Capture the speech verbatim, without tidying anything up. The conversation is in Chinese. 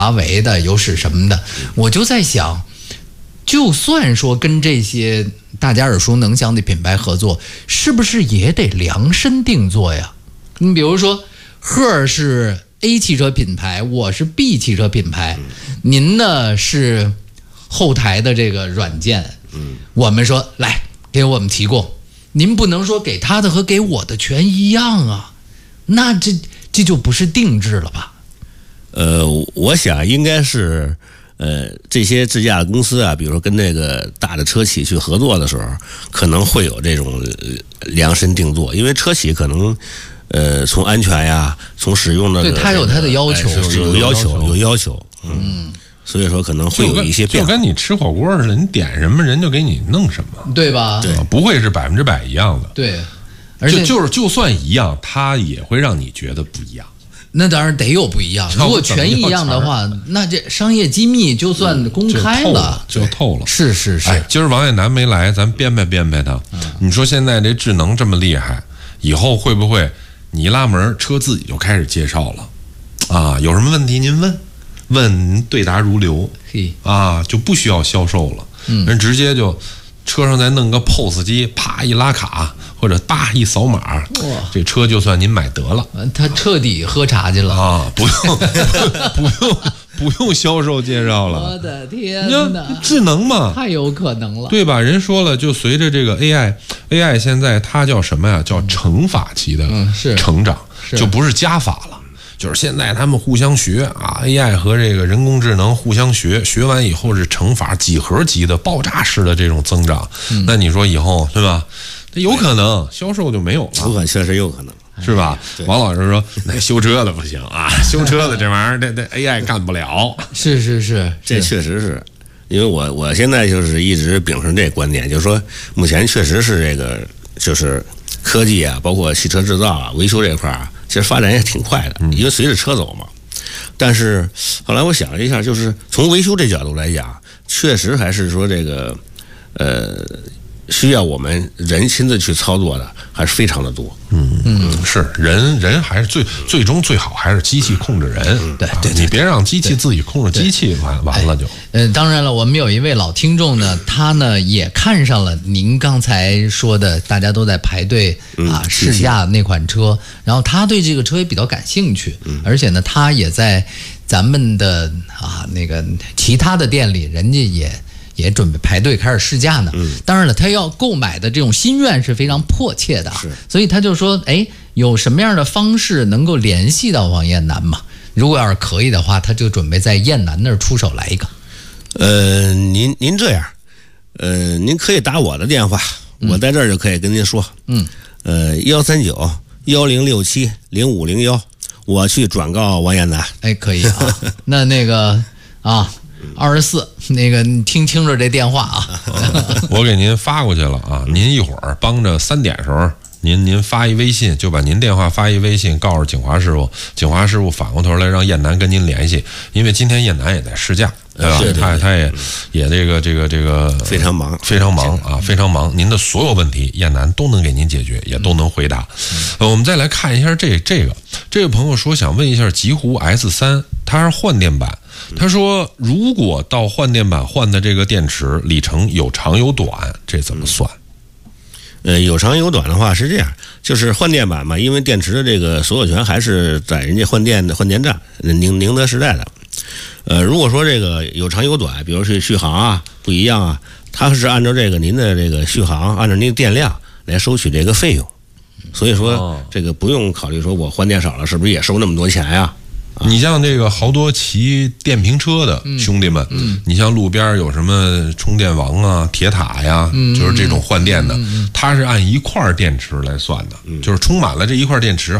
华为的，有使什么的，我就在想，就算说跟这些大家耳熟能详的品牌合作，是不是也得量身定做呀？你比如说，赫是 A 汽车品牌，我是 B 汽车品牌，您呢是后台的这个软件，我们说来给我们提供，您不能说给他的和给我的全一样啊，那这这就不是定制了吧？ 呃，我想应该是。呃，这些自驾的公司啊，比如说跟那个大的车企去合作的时候，可能会有这种量身定做，因为车企可能，呃，从安全呀，从使用的， 对，它有它的要求， 有要求，有要求，嗯，所以说可能会有一些变化。 就跟你吃火锅似的，你点什么人就给你弄什么， 对吧？ 对，不会是百分之百一样的。 对，而且就就是就算一样，它也会让你觉得不一样。 那当然得有不一样，如果全一样的话，那这商业机密就算公开了， 就透了。 是是是。 哎，今儿王艳楠没来，咱编排编排他。你说现在这智能这么厉害，以后会不会你一拉门，车自己就开始介绍了？啊，有什么问题您问，问您对答如流，啊，就不需要销售了，人直接就车上再弄个 P O S 机，啪一拉卡。或者叭一扫码，这车就算您买得了， 他彻底喝茶去了啊！不用不用不用销售介绍了， 我的天哪！ 智能嘛， 太有可能了， 对吧？人说了，就随着这个 A I，A I 现在它叫什么呀？叫乘法期的成长， 嗯、 就不是加法了。就是现在他们互相学啊 ，A I 和这个人工智能互相学，学完以后是乘法几何级的爆炸式的这种增长。嗯、那你说以后对吧？有可能销售就没有了， 有可能确实有可能， 是吧？王老师说，那修车的不行啊，修车的这玩意儿，这这 A I 干不了。 是是是， 这确实是，因为我我现在就是一直秉承这观点，就是说，目前确实是这个就是科技啊，包括汽车制造啊、维修这块啊，其实发展也挺快的，因为随着车走嘛。但是后来我想了一下，就是从维修这角度来讲，确实还是说这个，呃。需要我们人亲自去操作的还是非常的多。 嗯嗯，是人人还是最最终最好还是机器控制人。 嗯、对对， 你别让机器自己控制机器，完完了就。 嗯、呃，当然了，我们有一位老听众呢，他呢也看上了您刚才说的，大家都在排队啊、嗯、试驾那款车，然后他对这个车也比较感兴趣，嗯、而且呢，他也在咱们的啊那个其他的店里，人家也。也准备排队开始试驾呢。嗯，当然了，他要购买的这种心愿是非常迫切的， 是， 所以他就说，哎，有什么样的方式能够联系到王艳楠嘛？如果要是可以的话，他就准备在艳楠那儿出手来一个。 呃，您您这样，呃，您可以打我的电话，嗯、我在这儿就可以跟您说。嗯，呃，幺三九幺零六七零五零幺，我去转告王艳楠。 哎，可以啊。那那个啊。二十四，那个你听清楚这电话啊， 我给您发过去了啊。您一会儿帮着三点时候，您您发一微信，就把您电话发一微信，告诉景华师傅，景华师傅反过头来让艳楠跟您联系，因为今天艳楠也在试驾，对吧？ 对对对他他也也这个这个这个非常忙， 非常忙啊，非常忙。您的所有问题，艳楠都能给您解决，也都能回答。呃，我们再来看一下这这个这位朋友说想问一下极狐 S 三，它是换电版。他说：“如果到换电版换的这个电池里程有长有短，这怎么算？” 呃，有长有短的话是这样，就是换电版嘛，因为电池的这个所有权还是在人家换电的换电站宁宁德时代的。呃，如果说这个有长有短，比如说续航啊不一样啊，它是按照这个您的这个续航，按照您的电量来收取这个费用。所以说这个不用考虑说我换电少了是不是也收那么多钱呀？ 你像这个好多骑电瓶车的兄弟们，嗯嗯、你像路边有什么充电王啊、铁塔呀，嗯、就是这种换电的，嗯、它是按一块电池来算的，嗯、就是充满了这一块电池。